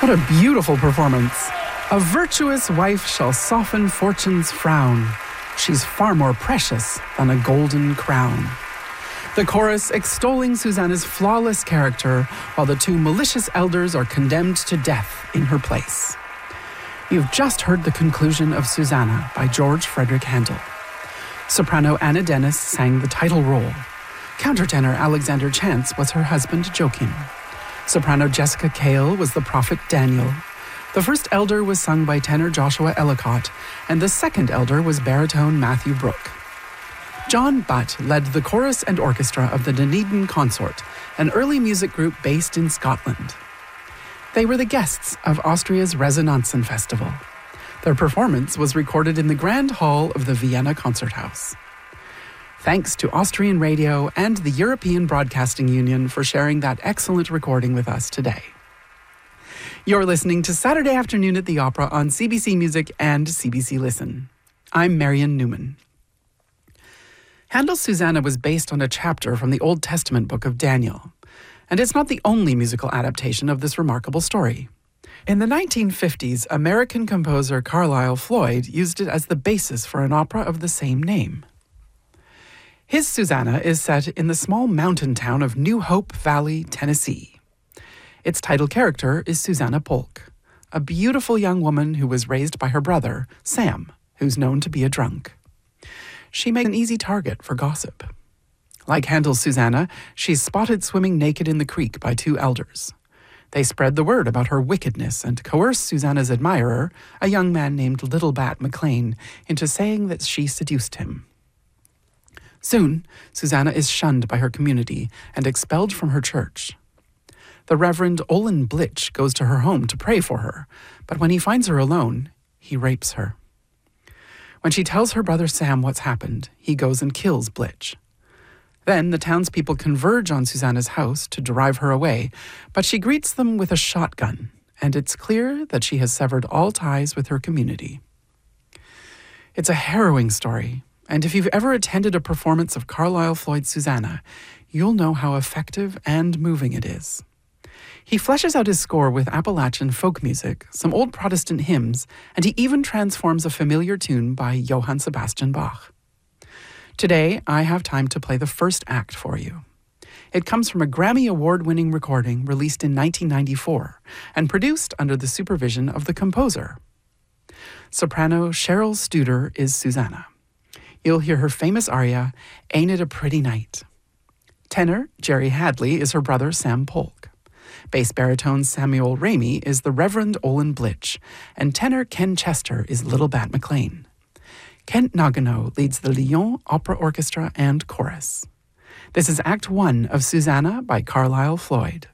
What a beautiful performance. A virtuous wife shall soften fortune's frown. She's far more precious than a golden crown. The chorus extolling Susanna's flawless character, while the two malicious elders are condemned to death in her place. You've just heard the conclusion of Susanna by George Frederick Handel. Soprano Anna Dennis sang the title role. Countertenor Alexander Chance was her husband Joachim. Soprano Jessica Cale was the prophet Daniel. The first elder was sung by tenor Joshua Ellicott, and the second elder was baritone Matthew Brooke. John Butt led the chorus and orchestra of the Dunedin Consort, an early music group based in Scotland. They were the guests of Austria's Resonanzen Festival. Their performance was recorded in the Grand Hall of the Vienna Concert House. Thanks to Austrian Radio and the European Broadcasting Union for sharing that excellent recording with us today. You're listening to Saturday Afternoon at the Opera on CBC Music and CBC Listen. I'm Marion Newman. Handel's Susanna was based on a chapter from the Old Testament book of Daniel, and it's not the only musical adaptation of this remarkable story. In the 1950s, American composer Carlisle Floyd used it as the basis for an opera of the same name. His Susanna is set in the small mountain town of New Hope Valley, Tennessee. Its title character is Susanna Polk, a beautiful young woman who was raised by her brother, Sam, who's known to be a drunk. She makes an easy target for gossip. Like Handel's Susanna, she's spotted swimming naked in the creek by two elders. They spread the word about her wickedness and coerce Susanna's admirer, a young man named Little Bat McLean, into saying that she seduced him. Soon, Susanna is shunned by her community and expelled from her church. The Reverend Olin Blitch goes to her home to pray for her, but when he finds her alone, he rapes her. When she tells her brother Sam what's happened, he goes and kills Blitch. Then the townspeople converge on Susanna's house to drive her away, but she greets them with a shotgun, and it's clear that she has severed all ties with her community. It's a harrowing story, and if you've ever attended a performance of Carlisle Floyd's Susanna, you'll know how effective and moving it is. He fleshes out his score with Appalachian folk music, some old Protestant hymns, and he even transforms a familiar tune by Johann Sebastian Bach. Today, I have time to play the first act for you. It comes from a Grammy Award-winning recording released in 1994 and produced under the supervision of the composer. Soprano Cheryl Studer is Susanna. You'll hear her famous aria, Ain't It a Pretty Night? Tenor Jerry Hadley is her brother Sam Polk. Bass baritone Samuel Ramey is the Reverend Olin Blitch, and tenor Ken Chester is Little Bat McLean. Kent Nagano leads the Lyon Opera Orchestra and Chorus. This is Act 1 of Susanna by Carlisle Floyd.